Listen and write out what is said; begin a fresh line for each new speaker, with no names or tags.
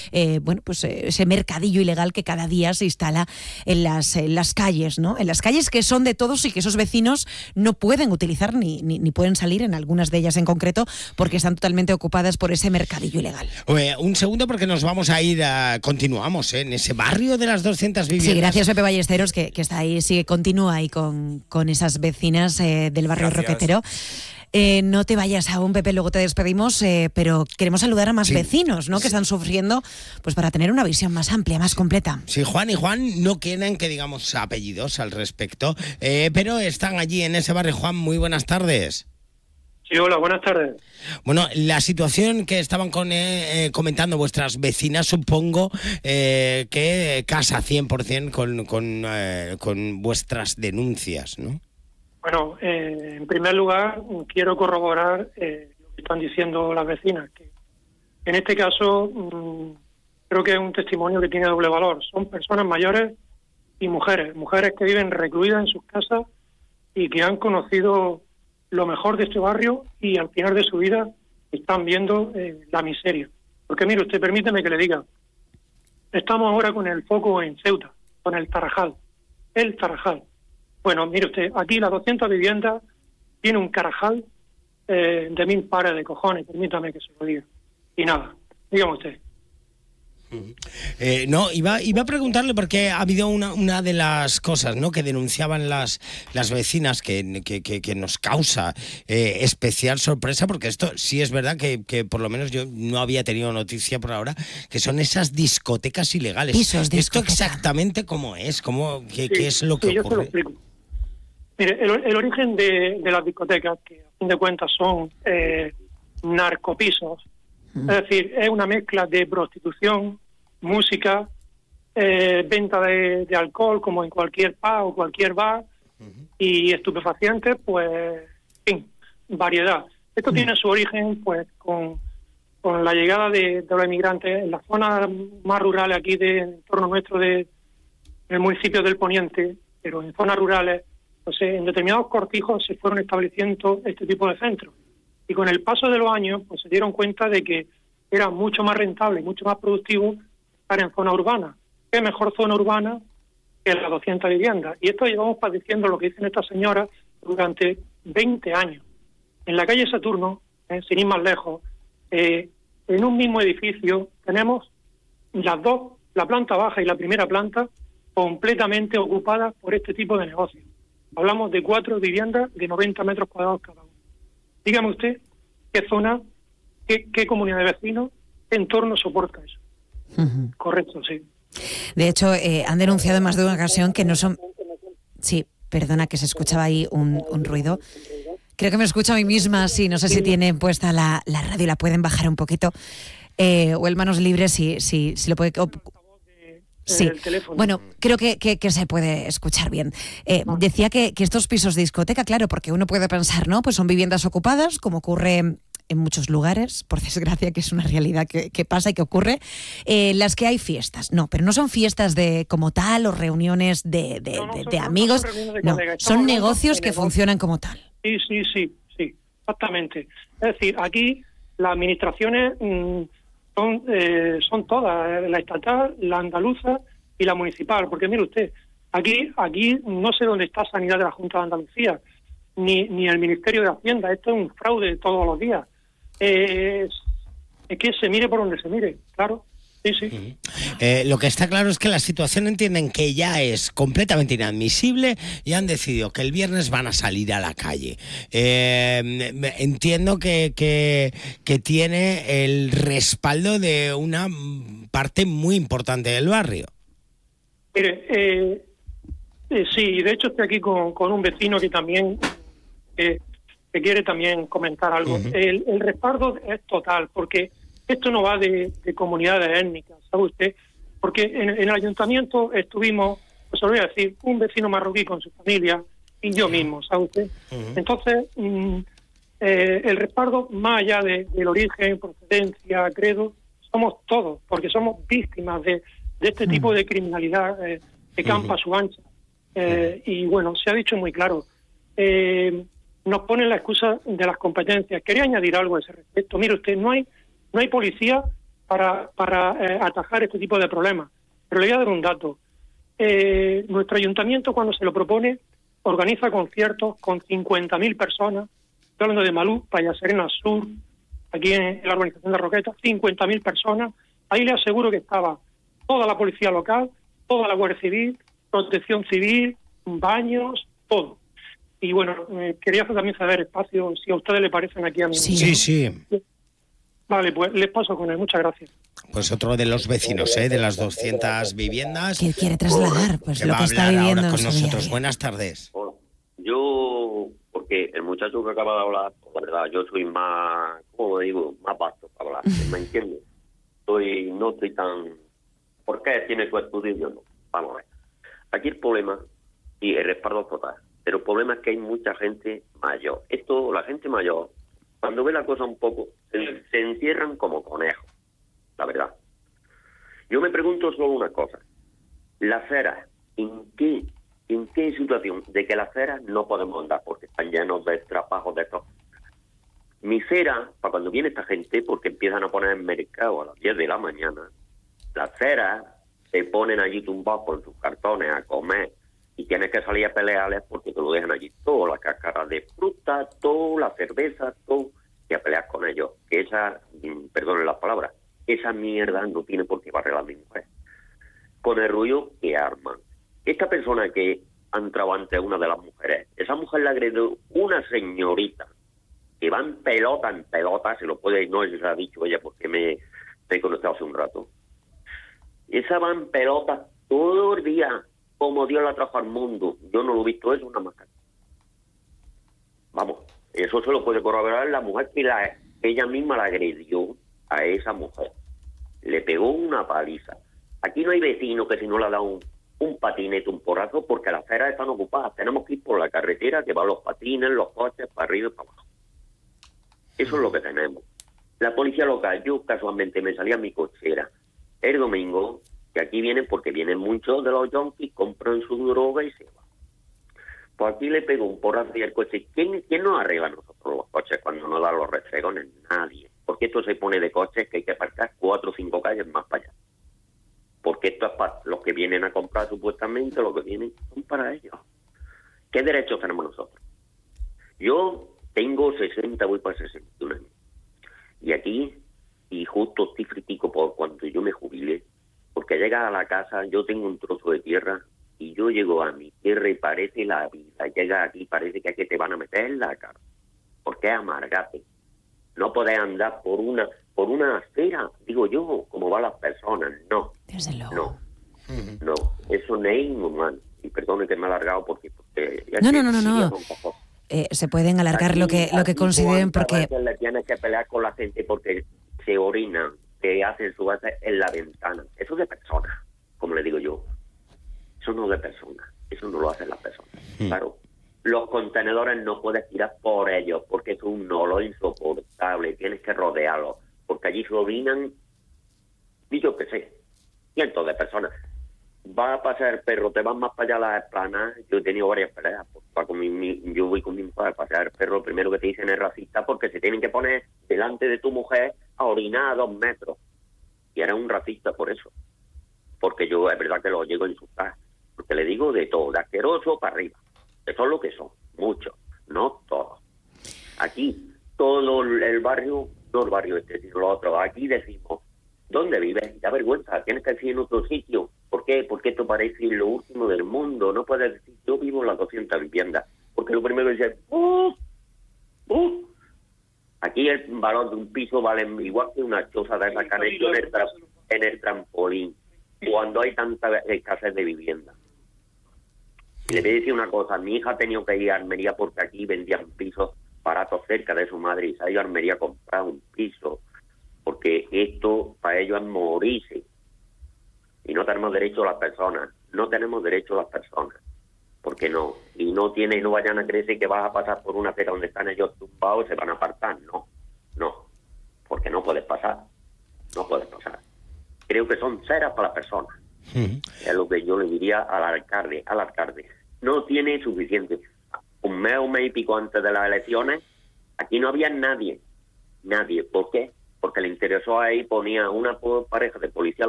ese mercadillo ilegal que cada día se instala en las calles, ¿no? En las calles que son de todos y que esos vecinos no pueden utilizar ni pueden salir, en algunas de ellas en concreto, porque están totalmente ocupadas por ese mercadillo ilegal.
Un segundo, porque nos vamos a ir, continuamos en ese barrio de las 200 viviendas.
Sí, gracias Pepe Ballesteros, que está ahí, continúa ahí con esas vecinas del barrio Roquetero. No te vayas aún, Pepe, luego te despedimos, pero queremos saludar a más vecinos, ¿no? Que están sufriendo, pues para tener una visión más amplia, más completa.
Sí, Juan y Juan no quieren que digamos apellidos al respecto, pero están allí en ese barrio. Juan, muy buenas tardes.
Sí, hola, buenas tardes.
Bueno, la situación que estaban comentando vuestras vecinas, supongo que casa 100% con vuestras denuncias, ¿no?
Bueno, en primer lugar, quiero corroborar lo que están diciendo las vecinas, que en este caso creo que es un testimonio que tiene doble valor. Son personas mayores y mujeres que viven recluidas en sus casas y que han conocido lo mejor de este barrio y al final de su vida están viendo la miseria. Porque mire usted, permíteme que le diga, estamos ahora con el foco en Ceuta, con el Tarajal. Bueno, mire usted, aquí las 200 viviendas tiene un Tarajal de 1000 pares de cojones, permítame que se lo diga. Y nada, dígame usted.
No, iba a preguntarle porque ha habido una de las cosas, ¿no?, que denunciaban las vecinas que nos causa especial sorpresa, porque esto sí es verdad que por lo menos yo no había tenido noticia por ahora, que son esas discotecas ilegales. ¿Esto exactamente cómo es? ¿Qué es lo que
ocurre? Yo
ocurre?
se lo explico. Mire, el origen de las discotecas, que a fin de cuentas son narcopisos, es decir, es una mezcla de prostitución, música, venta de alcohol como en cualquier pub o cualquier bar, y estupefacientes, pues, en fin, variedad. Esto tiene su origen, pues, con la llegada de los inmigrantes en las zonas más rurales aquí en torno nuestro del municipio del Poniente, pero en zonas rurales, pues en determinados cortijos se fueron estableciendo este tipo de centros. Y con el paso de los años, pues se dieron cuenta de que era mucho más rentable y mucho más productivo estar en zona urbana. ¿Qué mejor zona urbana que las 200 viviendas? Y esto llevamos padeciendo lo que dicen estas señoras durante 20 años. En la calle Saturno, sin ir más lejos, en un mismo edificio tenemos las dos, la planta baja y la primera planta, completamente ocupadas por este tipo de negocios. Hablamos de 4 viviendas de 90 metros cuadrados cada una. Dígame usted qué zona, qué comunidad de vecinos, qué entorno soporta eso. Correcto, sí.
De hecho, han denunciado en más de una ocasión que no son... Sí, perdona, que se escuchaba ahí un ruido. Creo que me escucho a mí misma, sí, no sé si tienen puesta la radio, la pueden bajar un poquito. O el manos libres, si lo puede... Sí, bueno, creo que se puede escuchar bien. Decía que estos pisos de discoteca, claro, porque uno puede pensar, ¿no? Pues son viviendas ocupadas, como ocurre en muchos lugares, por desgracia, que es una realidad que pasa y que ocurre, las que hay fiestas. No, pero no son fiestas como tal o reuniones de amigos, no, son negocios que funcionan como tal.
Sí, exactamente. Es decir, aquí las administraciones... son todas, la estatal, la andaluza y la municipal, porque mire usted, aquí no sé dónde está Sanidad de la Junta de Andalucía, ni el Ministerio de Hacienda. Esto es un fraude todos los días. Es que se mire por donde se mire, claro. Sí.
Lo que está claro es que la situación entienden que ya es completamente inadmisible y han decidido que el viernes van a salir a la calle. Entiendo que tiene el respaldo de una parte muy importante del barrio.
Mire, sí, de hecho estoy aquí con un vecino que también que quiere también comentar algo. El respaldo es total, porque esto no va de comunidades étnicas, ¿sabe usted? Porque en el ayuntamiento estuvimos, pues os voy a decir, un vecino marroquí con su familia y yo mismo, ¿sabe usted? Entonces, el respaldo, más allá del origen, procedencia, credo, somos todos, porque somos víctimas de este tipo de criminalidad que campa a su ancha. Y bueno, se ha dicho muy claro, nos ponen la excusa de las competencias. Quería añadir algo a ese respecto. Mire usted, no hay policía para atajar este tipo de problemas. Pero le voy a dar un dato. Nuestro ayuntamiento, cuando se lo propone, organiza conciertos con 50.000 personas. Estoy hablando de Malú, Payaserena Sur, aquí en la urbanización de Roquetas, 50.000 personas. Ahí le aseguro que estaba toda la policía local, toda la Guardia Civil, Protección Civil, baños, todo. Y bueno, quería también saber espacio, si a ustedes le parecen aquí a mí.
Sí.
Vale, pues les paso con él. Muchas gracias.
Pues otro de los vecinos, de las 200 viviendas.
Que quiere trasladar, pues
que
lo
va
que
a
está
hablar
viviendo
ahora con
en su
nosotros.
día a día.
Buenas tardes.
Bueno, yo, porque el muchacho que acaba de hablar, la verdad, yo soy más, ¿cómo digo? Más vasto para hablar, ¿me entiendes? No estoy tan... ¿Por qué tiene su estudio? Yo no. Vamos a ver. Aquí el problema, y el respaldo total, pero el problema es que hay mucha gente mayor. La gente mayor, cuando ve la cosa un poco, se encierran como conejos, la verdad. Yo me pregunto solo una cosa. Las aceras, ¿en qué situación de que las aceras no podemos andar porque están llenos de trapajos de estos? Mi cera, para cuando viene esta gente, porque empiezan a poner en mercado a las 10 de la mañana, las ceras se ponen allí tumbados con sus cartones a comer y tienes que salir a pelearles porque te lo dejan allí todo, la cáscara de fruta, todo, la cerveza, todo, y a pelear con ellos. Que perdonen las palabras, esa mierda no tiene por qué barrer a mi mujer. Con el ruido que arman. Esta persona que ha entrado ante una de las mujeres, esa mujer le agredió una señorita que va en pelota, se lo puede, no se lo ha dicho ella porque me he conectado hace un rato. Esa va en pelota todo el día, como Dios la trajo al mundo. Yo no lo he visto, es una masacre. Vamos, eso se lo puede corroborar la mujer que ella misma la agredió a esa mujer. Le pegó una paliza. Aquí no hay vecino que si no le ha dado un patinete, un porrazo, porque las aceras están ocupadas. Tenemos que ir por la carretera que van los patines, los coches, para arriba y para abajo. Eso es lo que tenemos. La policía local, yo casualmente me salí a mi cochera el domingo, que aquí vienen porque vienen muchos de los yonkis, compran su droga y se van. Pues aquí le pego un porrazo y el coche. ¿Quién nos arregla a nosotros los coches cuando nos dan los restregones? Nadie. Porque esto se pone de coches que hay que aparcar 4 o 5 calles más para allá. Porque esto es para los que vienen a comprar supuestamente, los que vienen son para ellos. ¿Qué derechos tenemos nosotros? Yo tengo 60, voy para 61 años. Y aquí, y justo estoy critico por cuando yo me jubile, porque llegas a la casa, yo tengo un trozo de tierra, y yo llego a mi tierra y parece la vida. Llegas aquí, parece que te van a meter en la cara. Porque es amargate. No podés andar por una acera, digo yo, como van las personas. No.
Desde luego.
No, eso no es inhumano. Y perdone que me he alargado porque
No. Se pueden alargar
aquí,
lo que consideren porque...
Le tienes que pelear con la gente porque se orinan, se hacen su base en la ventana. Eso es de personas, como le digo yo. Eso no es de personas, eso no lo hacen las personas. Claro, los contenedores no puedes tirar por ellos porque es un olor insoportable, tienes que rodearlos, porque allí se orinan, y yo qué sé, cientos de personas. Va a pasar el perro, te vas más para allá a las planas. Yo he tenido varias peleas. Yo voy con mi mujer a pasear el perro. Lo primero que te dicen es racista porque se tienen que poner delante de tu mujer a orinar a 2 metros. Y era un racista por eso. Porque yo es verdad que lo llego a insultar. Porque le digo de todo, de asqueroso para arriba. Eso es lo que son, muchos, no todos. Aquí, todo el barrio, no el barrio este, sino lo otro. Aquí decimos, ¿dónde vives? Da vergüenza, tienes que decir en otro sitio. ¿Por qué? Porque esto parece lo último del mundo. No puedes decir, yo vivo en las 200 viviendas. Porque lo primero que dice, aquí el valor de un piso vale igual que una choza de esa que han hecho en el trampolín, cuando hay tanta escasez de vivienda. Y le voy a decir una cosa, mi hija ha tenido que ir a Almería porque aquí vendían pisos baratos cerca de su madre y se ha ido a Almería a comprar un piso, porque esto para ellos es morirse. Y no tenemos derecho a las personas, no tenemos derecho a las personas, porque no, y no vayan a creerse que vas a pasar por una acera donde están ellos tumbados, se van a apartar, no, porque no puedes pasar. Creo que son ceras para las personas, es lo que yo le diría al alcalde, no tiene suficiente. Un mes y pico antes de las elecciones, aquí no había nadie, ¿por qué? porque le interesó ahí, ponía una pareja de policías